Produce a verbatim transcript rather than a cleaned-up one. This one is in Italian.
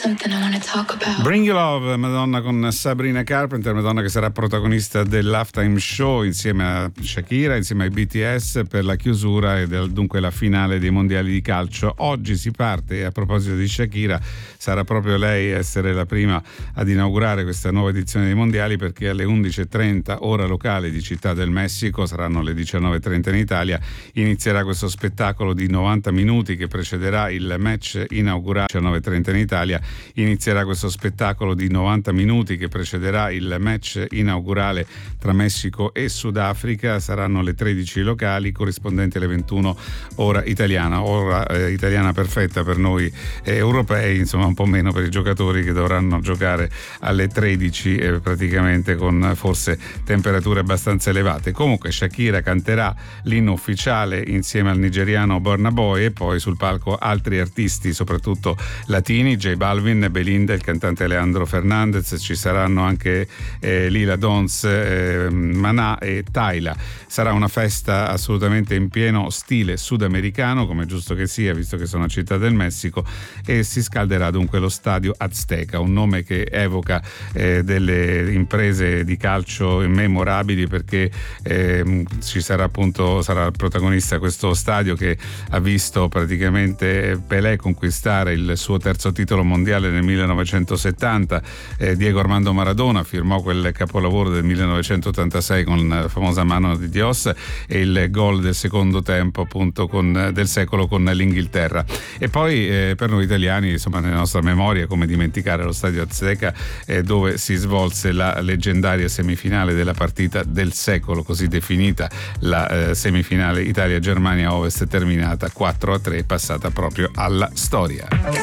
something I wanna talk about. Bring You Love, Madonna con Sabrina Carpenter, Madonna che sarà protagonista dell'Halftime Show insieme a Shakira, insieme ai B T S per la chiusura e del, dunque la finale dei mondiali di calcio. Oggi si parte e a proposito di Shakira sarà proprio lei essere la prima ad inaugurare questa nuova edizione dei mondiali, perché alle undici e trenta ora locale di Città del Messico, saranno le diciannove e trenta in Italia, inizierà questo spettacolo di novanta minuti che precederà il match inaugurale. diciannove e trenta in Italia inizierà questo spettacolo di novanta minuti che precederà il match inaugurale tra Messico e Sudafrica. Saranno le tredici locali corrispondenti alle ventuno ora italiana, ora eh, italiana perfetta per noi eh, europei, insomma un po' meno per i giocatori che dovranno giocare alle tredici eh, praticamente con forse temperature abbastanza elevate. Comunque Shakira canterà l'inno ufficiale insieme al nigeriano Burna Boy e poi sul palco altri artisti, soprattutto latini, J Balvin, Belinda, il cantante Alejandro Fernandez, ci saranno anche eh, Lila Dons, eh, Maná e Tyla. Sarà una festa assolutamente in pieno stile sudamericano, come è giusto che sia, visto che sono a Città del Messico, e si scalderà dunque lo stadio Azteca, un nome che evoca eh, delle imprese di calcio memorabili, perché eh, ci sarà appunto sarà il protagonista questo stadio che ha visto praticamente Pelé conquistare il suo terzo titolo mondiale nel millenovecentosettanta. eh, Diego Armando Maradona firmò quel capolavoro del millenovecentottantasei con la famosa mano di Dios e il gol del secondo tempo appunto con, del secolo con l'Inghilterra. E poi eh, per noi italiani, insomma, nella nostra memoria, come dimenticare lo stadio Azteca eh, dove si svolse la leggendaria semifinale della partita del secolo, così definita, la eh, semifinale Italia-Germania Ovest, terminata quattro a tre, passata proprio alla storia.